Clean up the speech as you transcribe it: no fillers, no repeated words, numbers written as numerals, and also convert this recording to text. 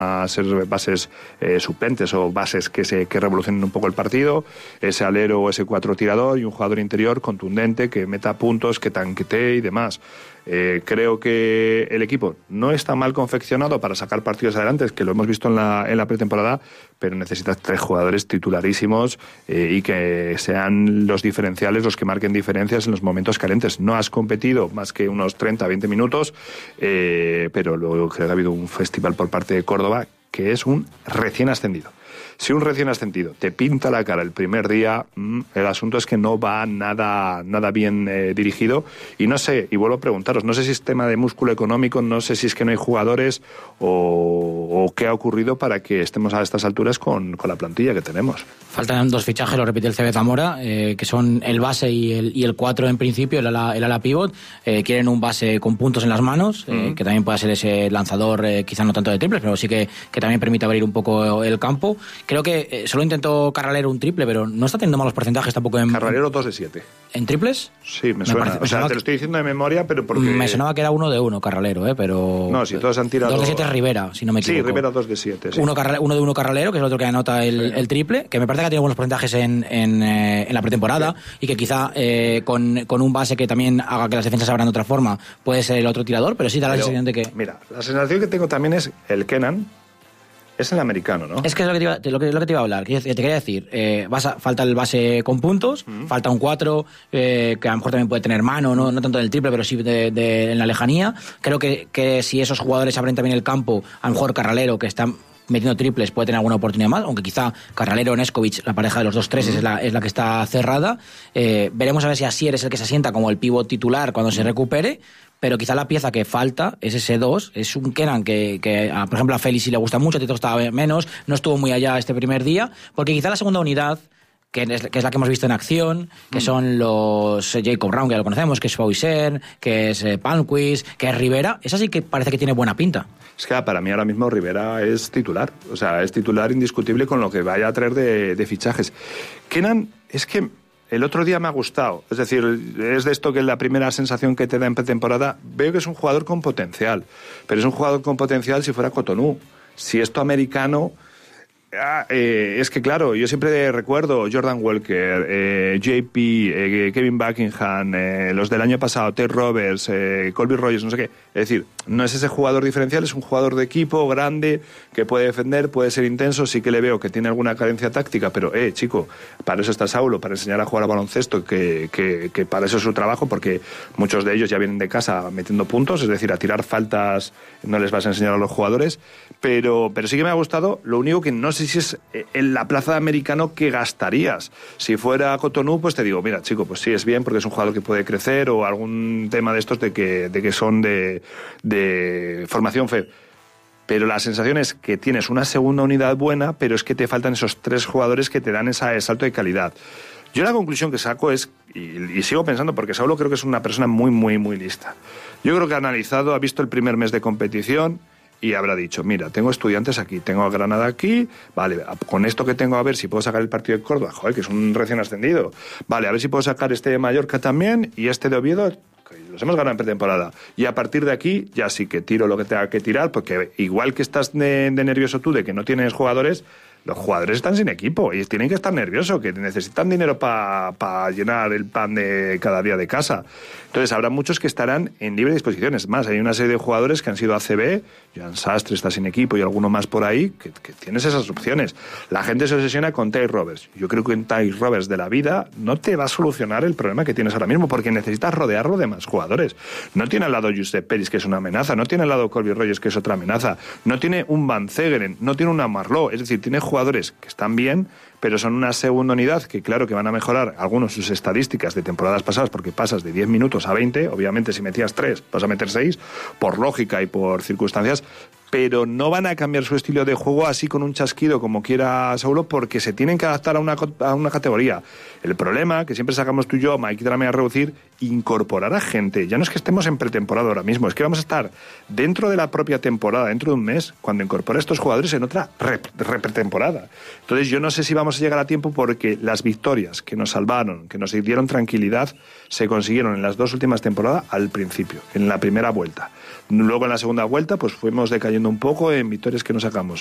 a ser bases suplentes o bases que revolucionen un poco el partido, ese alero o ese 4 tirador y un jugador interior contundente que meta puntos, que tanquetee y demás. Creo que el equipo no está mal confeccionado para sacar partidos adelante, que lo hemos visto en la pretemporada, pero necesitas 3 jugadores titularísimos y que sean los diferenciales, los que marquen diferencias en los momentos calientes. No has competido más que unos 30-20 minutos, pero luego creo que ha habido un festival por parte de Córdoba que es un recién ascendido. Si un recién ascendido te pinta la cara el primer día, el asunto es que no va nada bien dirigido. Y no sé, y vuelvo a preguntaros, no sé si es tema de músculo económico, no sé si es que no hay jugadores o qué ha ocurrido para que estemos a estas alturas con la plantilla que tenemos. Faltan 2 fichajes, lo repite el CB Zamora, que son el base y el 4 en principio, el ala pivot. Quieren un base con puntos en las manos, que también pueda ser ese lanzador, quizá no tanto de triples, pero sí que también permite abrir un poco el campo. Creo que solo intentó Carralero un triple, pero no está teniendo malos porcentajes tampoco en... Carralero 2 de 7. ¿En triples? Sí, me suena. O sea, te lo estoy diciendo de memoria, pero porque... Me sonaba que era 1 de 1 Carralero, pero... No, si todos han tirado... 2 de 7 es Rivera, si no me equivoco. Sí, Rivera 2 de 7. Sí. 1 de 1 Carralero, que es el otro que anota el triple, que me parece que ha tenido buenos porcentajes en la pretemporada, sí. Y que quizá con un base que también haga que las defensas abran de otra forma puede ser el otro tirador, pero sí da la sensación de que... Mira, la sensación que tengo también es el Kenan. Es el americano, ¿no? Es que es lo que te iba a hablar. Te quería decir, falta el base con puntos, falta un 4, que a lo mejor también puede tener mano, no tanto en el triple, pero sí en la lejanía. Creo que si esos jugadores abren también el campo, a lo mejor Carralero, que está metiendo triples, puede tener alguna oportunidad más, aunque quizá Carralero o Neskovic, la pareja de los 2-3 es la que está cerrada. Veremos a ver si Asier es el que se asienta como el pívot titular cuando se recupere. Pero quizá la pieza que falta es ese 2, es un Kenan que por ejemplo, a Félix sí le gusta mucho, a Tito estaba menos, no estuvo muy allá este primer día, porque quizá la segunda unidad, que es la que hemos visto en acción, que son los Jacob Brown, que ya lo conocemos, que es Foyser, que es Palmquist, que es Rivera, esa sí que parece que tiene buena pinta. Es que para mí ahora mismo Rivera es titular, o sea, es titular indiscutible con lo que vaya a traer de fichajes. Kenan, es que el otro día me ha gustado, es decir, es de esto que es la primera sensación que te da en pretemporada. Veo que es un jugador con potencial, pero es un jugador con potencial si fuera Cotonou. Si esto americano... es que claro, yo siempre recuerdo Jordan Walker, JP, Kevin Buckingham, los del año pasado, Ted Roberts, Colby Rogers, no sé qué. Es decir, no es ese jugador diferencial, es un jugador de equipo grande que puede defender, puede ser intenso. Sí que le veo que tiene alguna carencia táctica, pero chico, para eso está Saulo, para enseñar a jugar a baloncesto, que para eso es su trabajo, porque muchos de ellos ya vienen de casa metiendo puntos, es decir, a tirar faltas no les vas a enseñar a los jugadores, pero sí que me ha gustado. Lo único que no sé si es en la plaza de americano que gastarías. Si fuera Cotonou, pues te digo, mira, chico, pues sí es bien porque es un jugador que puede crecer, o algún tema de estos de que son de formación FEB. Pero la sensación es que tienes una segunda unidad buena, pero es que te faltan esos 3 jugadores que te dan ese salto de calidad. Yo la conclusión que saco es, y sigo pensando, porque Saulo creo que es una persona muy, muy, muy lista. Yo creo que ha analizado, ha visto el primer mes de competición y habrá dicho, mira, tengo estudiantes aquí, tengo a Granada aquí, vale, con esto que tengo a ver si puedo sacar el partido de Córdoba, joder, que es un recién ascendido, vale, a ver si puedo sacar este de Mallorca también y este de Oviedo, los hemos ganado en pretemporada. Y a partir de aquí ya sí que tiro lo que tenga que tirar, porque igual que estás de nervioso tú de que no tienes jugadores, los jugadores están sin equipo y tienen que estar nerviosos, que necesitan dinero para llenar el pan de cada día de casa. Entonces habrá muchos que estarán en libre disposición. Es más, hay una serie de jugadores que han sido ACB, Joan Sastre está sin equipo y alguno más por ahí, que tienes esas opciones. La gente se obsesiona con Ty Roberts. Yo creo que un Ty Roberts de la vida no te va a solucionar el problema que tienes ahora mismo, porque necesitas rodearlo de más jugadores. No tiene al lado Josep Peris, que es una amenaza, no tiene al lado Colby Rogers, que es otra amenaza, no tiene un Van Zegeren, no tiene una Marlowe, es decir, tiene jugadores que están bien, pero son una segunda unidad que claro que van a mejorar algunos sus estadísticas de temporadas pasadas, porque pasas de 10 minutos a 20, obviamente si metías 3 vas a meter 6, por lógica y por circunstancias, pero no van a cambiar su estilo de juego así con un chasquido como quiera Saulo, porque se tienen que adaptar a una categoría. El problema, que siempre sacamos tú y yo, Mike, tráeme a reducir, incorporar a gente. Ya no es que estemos en pretemporada ahora mismo, es que vamos a estar dentro de la propia temporada, dentro de un mes, cuando incorpore a estos jugadores en otra pretemporada. Entonces yo no sé si vamos vamos a llegar a tiempo porque las victorias que nos salvaron, que nos dieron tranquilidad, se consiguieron en las 2 últimas temporadas al principio, en la primera vuelta. Luego en la segunda vuelta pues fuimos decayendo un poco en victorias que no sacamos.